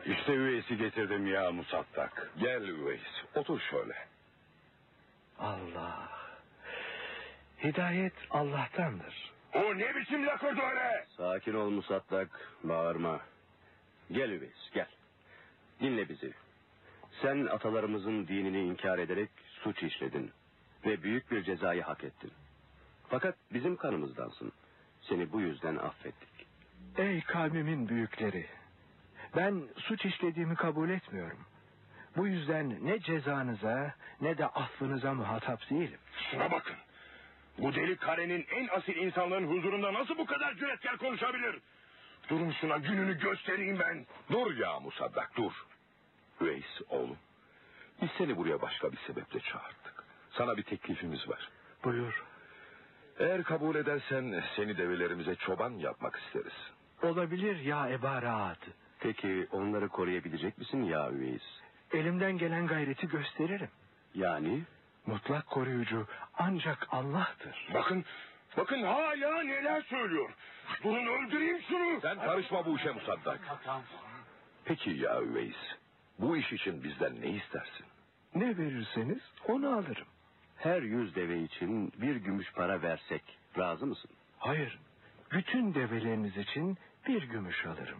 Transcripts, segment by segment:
İşte Üveys'i getirdim ya Musaddak. Gel Üveys, otur şöyle. Allah. Hidayet Allah'tandır. O ne biçim lakırdı öyle? Sakin ol Musaddak, bağırma. Gel Üveys, gel. Dinle bizi. Sen atalarımızın dinini inkar ederek suç işledin. Ve büyük bir cezayı hak ettin. Fakat bizim kanımızdansın. Seni bu yüzden affettik. Ey kavmimin büyükleri. Ben suç işlediğimi kabul etmiyorum. Bu yüzden ne cezanıza ne de affınıza muhatap değilim. Şuna bakın. Bu deli karenin en asil insanların huzurunda nasıl bu kadar cüretkar konuşabilir? Durun şuna, gününü göstereyim ben. Dur ya Musaddak, dur. Üveys oğlum, biz seni buraya başka bir sebeple çağırdık. Sana bir teklifimiz var. Buyur. Eğer kabul edersen seni develerimize çoban yapmak isteriz. Olabilir ya Eba Rahat. Peki onları koruyabilecek misin ya Üveys? Elimden gelen gayreti gösteririm. Yani? Mutlak koruyucu ancak Allah'tır. Bakın hala neler söylüyor. Durun, öldüreyim şunu. Sen karışma bu işe Musaddak. Peki ya Üveys, bu iş için bizden ne istersin? Ne verirseniz onu alırım. Her 100 deve için bir gümüş para versek razı mısın? Hayır. Bütün develeriniz için bir gümüş alırım.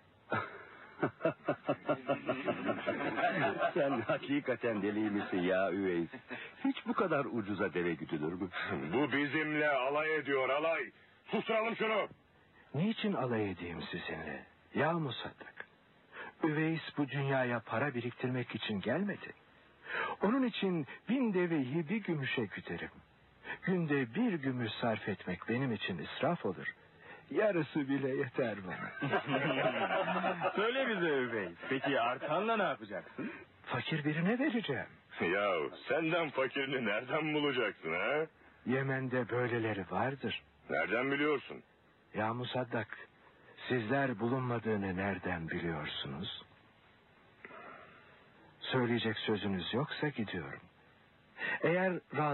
Sen hakikaten deli misin ya Üveys? Hiç bu kadar ucuza deve güdülür mü? Bu bizimle alay ediyor, alay. Susturalım şunu. Niçin alay edeyim sizinle? Ya Musaddak. Üveys bu dünyaya para biriktirmek için gelmedi. Onun için 1000 deveyi bir gümüşe güderim. Günde bir gümüş sarf etmek benim için israf olur. Yarısı bile yeter bana. Söyle bize Üveys. Peki arkanla ne yapacaksın? Fakir birine vereceğim. Yahu senden fakirini nereden bulacaksın ha? Yemen'de böyleleri vardır. Nereden biliyorsun? Ya Musaddak, sizler bulunmadığını nereden biliyorsunuz? Söyleyecek sözünüz yoksa gidiyorum. Eğer